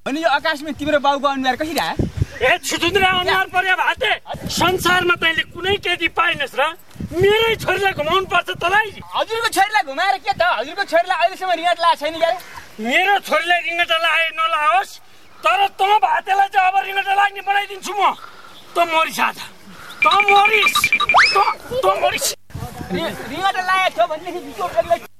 अनि यो आकाशमा तिम्रो बाउको अनुहार कसरी आयो? ए छुतुन्द्रा अनुहार पर्या भाते संसारमा तैँले कुनै केटी पाइनस् र मेरै छोरीलाई घुमाउनु पर्छ तँलाई? हजुरको छोरीलाई घुमाएर के त? हजुरको छोरीलाई अहिलेसम्म रिङ्गट लाएको छैन क्या? मेरो छोरीलाई रिङ्गट लाए नलाओस्, तर तँ भातेलाई चाहिँ अब रिङ्गट लाग्ने बनाइदिन्छु म। तँ मरिस आज, तँ मरिस, तँ मरिस। रिङ्गट लागेको छ भनेदेखि